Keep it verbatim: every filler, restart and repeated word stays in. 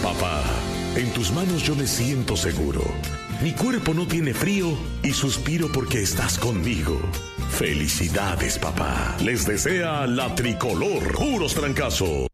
Papá, en tus manos yo me siento seguro. Mi cuerpo no tiene frío y suspiro porque estás conmigo. Felicidades, papá. Les desea la Tricolor. Puros trancazos.